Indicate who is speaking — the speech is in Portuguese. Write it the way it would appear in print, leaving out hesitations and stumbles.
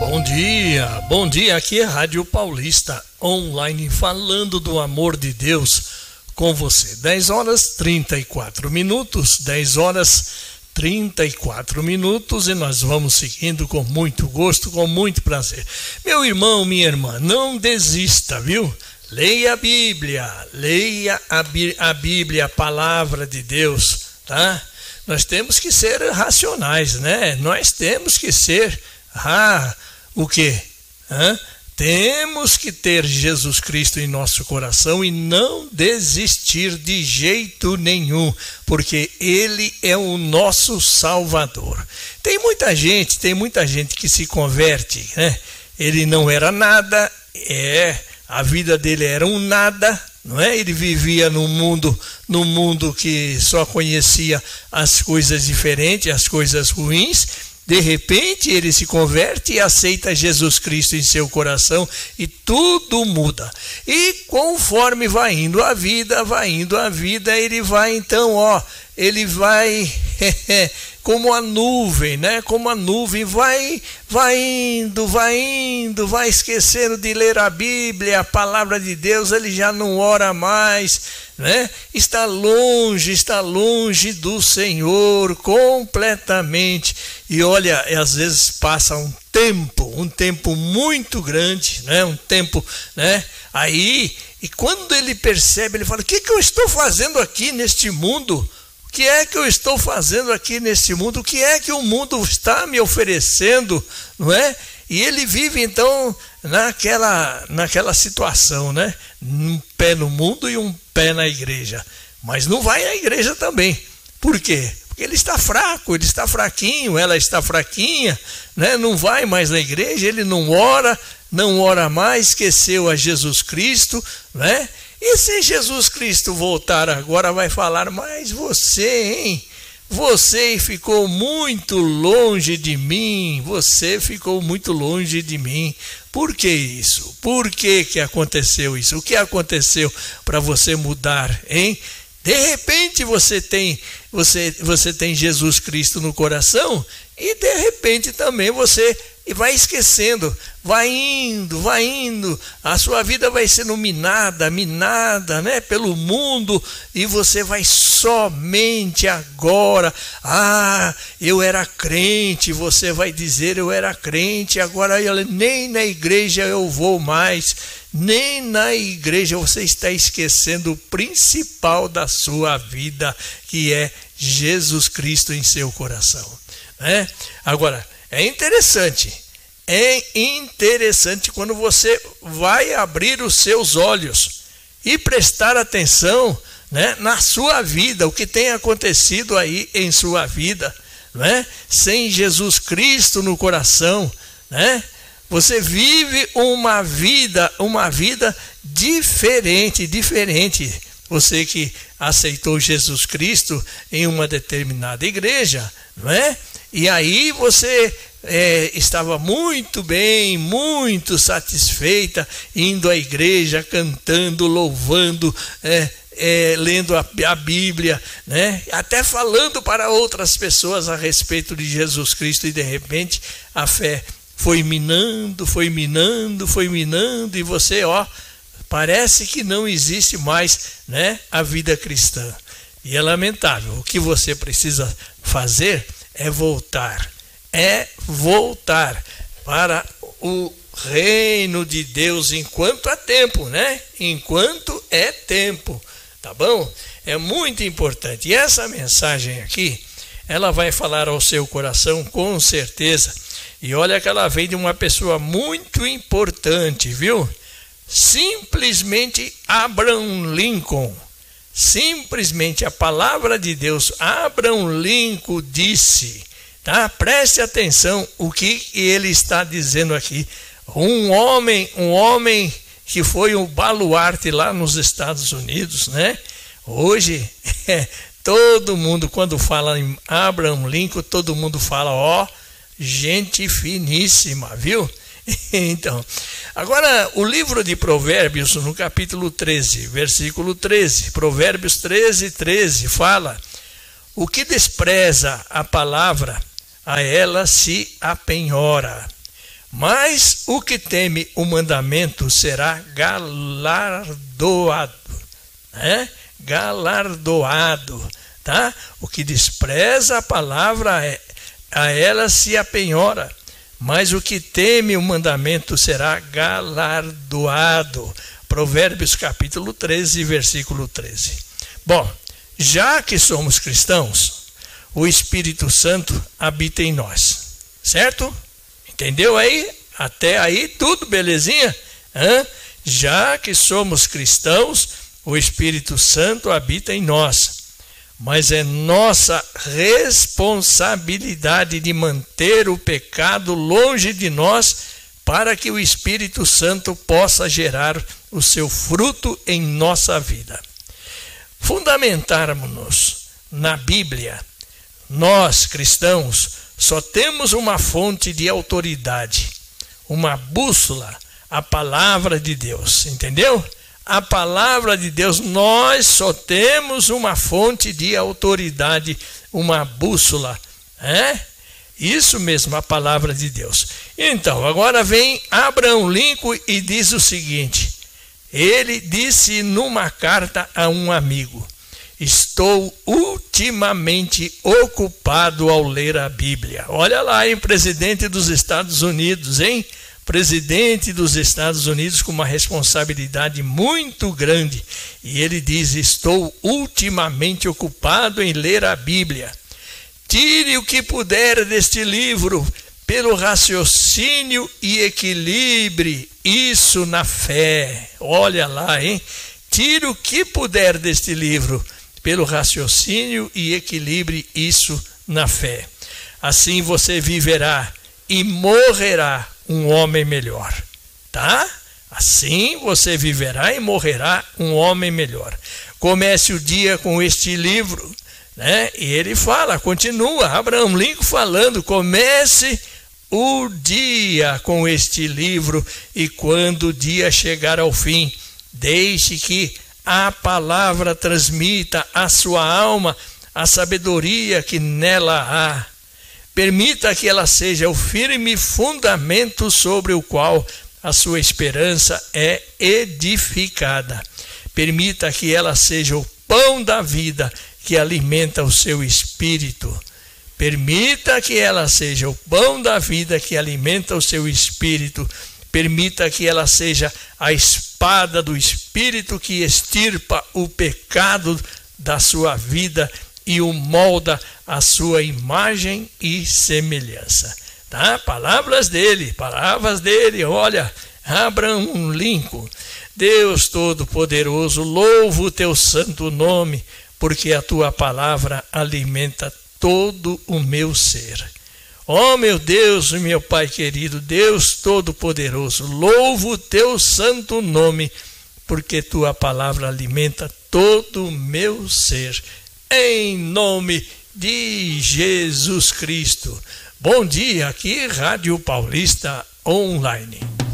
Speaker 1: Bom dia, aqui é Rádio Paulista Online, falando do amor de Deus com você. 10 horas 34 minutos, 10 horas 34 minutos, e nós vamos seguindo com muito gosto, com muito prazer. Meu irmão, minha irmã, não desista, viu? Leia a Bíblia, a Bíblia, a palavra de Deus, tá? Nós temos que ser racionais, né? Nós temos que ser, o quê? Temos que ter Jesus Cristo em nosso coração e não desistir de jeito nenhum, porque Ele é o nosso Salvador. Tem muita gente que se converte, né? Ele não era nada, a vida dele era um nada, não é? Ele vivia num mundo que só conhecia as coisas diferentes, as coisas ruins. De repente ele se converte e aceita Jesus Cristo em seu coração e tudo muda. E conforme vai indo a vida, ele vai então, ele vai como a nuvem, né? Como a nuvem vai indo, vai esquecendo de ler a Bíblia, a palavra de Deus, ele já não ora mais, né? Está longe do Senhor completamente. E olha, às vezes passa um tempo muito grande, né? Um tempo, né? Aí, e quando ele percebe, ele fala: o que eu estou fazendo aqui neste mundo? O que é que eu estou fazendo aqui neste mundo? O que é que o mundo está me oferecendo, não é? E ele vive então naquela situação, né? Um pé no mundo e um pé na igreja. Mas não vai à igreja também. Por quê? Porque ele está fraco, ele está fraquinho, ela está fraquinha, né? Não vai mais na igreja, ele não ora mais, esqueceu a Jesus Cristo, né? E se Jesus Cristo voltar agora, vai falar: mas você, hein? Você ficou muito longe de mim, você ficou muito longe de mim. Por que isso? Por que aconteceu isso? O que aconteceu para você mudar, hein? De repente você tem Jesus Cristo no coração e de repente também você vai esquecendo, vai indo, a sua vida vai sendo minada, né, pelo mundo, e você vai somente agora, eu era crente, você vai dizer: eu era crente, agora nem na igreja eu vou mais, nem na igreja. Você está esquecendo o principal da sua vida, que é Jesus Cristo em seu coração, né? Agora, é interessante quando você vai abrir os seus olhos e prestar atenção, né, na sua vida, o que tem acontecido aí em sua vida, né? Sem Jesus Cristo no coração, né? Você vive uma vida diferente. Você que aceitou Jesus Cristo em uma determinada igreja, não é? E aí você estava muito bem, muito satisfeita, indo à igreja, cantando, louvando, lendo a Bíblia, né? Até falando para outras pessoas a respeito de Jesus Cristo, e de repente a fé foi minando, e você, parece que não existe mais, né, a vida cristã. E é lamentável. O que você precisa fazer é voltar para o reino de Deus enquanto há tempo, né? Enquanto é tempo, tá bom? É muito importante. E essa mensagem aqui, ela vai falar ao seu coração com certeza. E olha que ela vem de uma pessoa muito importante, viu? Simplesmente Abraham Lincoln. Simplesmente a palavra de Deus. Abraham Lincoln disse, tá? Preste atenção o que ele está dizendo aqui. Um homem que foi um baluarte lá nos Estados Unidos, né? Hoje, todo mundo, quando fala em Abraham Lincoln, todo mundo fala, gente finíssima, viu? Então, agora o livro de Provérbios, no capítulo 13, versículo 13, Provérbios 13 fala: o que despreza a palavra, a ela se apenhora, Mas o que teme o mandamento será galardoado, né? Galardoado, tá? O que despreza a palavra, a ela se apenhora, mas o que teme o mandamento será galardoado. Provérbios capítulo 13, versículo 13. Bom, já que somos cristãos, o Espírito Santo habita em nós, certo? Entendeu aí? Até aí tudo belezinha? Já que somos cristãos, o Espírito Santo habita em nós. Mas é nossa responsabilidade de manter o pecado longe de nós para que o Espírito Santo possa gerar o seu fruto em nossa vida. Fundamentarmos-nos na Bíblia, nós cristãos só temos uma fonte de autoridade, uma bússola, a palavra de Deus, entendeu? A palavra de Deus, nós só temos uma fonte de autoridade, uma bússola, Isso mesmo, a palavra de Deus. Então, agora vem Abraham Lincoln e diz o seguinte, ele disse numa carta a um amigo, estou ultimamente ocupado ao ler a Bíblia. Olha lá, hein, presidente dos Estados Unidos, hein? Presidente dos Estados Unidos com uma responsabilidade muito grande. E ele diz, estou ultimamente ocupado em ler a Bíblia. Tire o que puder deste livro, pelo raciocínio e equilibre isso na fé. Olha lá, hein? Tire o que puder deste livro, pelo raciocínio e equilibre isso na fé. Assim você viverá e morrerá um homem melhor, tá? Assim você viverá e morrerá um homem melhor. Comece o dia com este livro, né? E ele fala, continua, Abraham Lincoln falando, comece o dia com este livro e quando o dia chegar ao fim, deixe que a palavra transmita à sua alma a sabedoria que nela há. Permita que ela seja o firme fundamento sobre o qual a sua esperança é edificada. Permita que ela seja o pão da vida que alimenta o seu espírito. Permita que ela seja o pão da vida que alimenta o seu espírito. Permita que ela seja a espada do espírito que extirpa o pecado da sua vida e o molda a sua imagem e semelhança. Tá? Palavras dele, olha, Abraham Lincoln. Deus Todo-Poderoso, louvo o teu santo nome, porque a tua palavra alimenta todo o meu ser. Ó meu Deus, meu Pai querido, Deus Todo-Poderoso, louvo o teu santo nome, porque tua palavra alimenta todo o meu ser. Em nome de Jesus Cristo. Bom dia, aqui Rádio Paulista Online.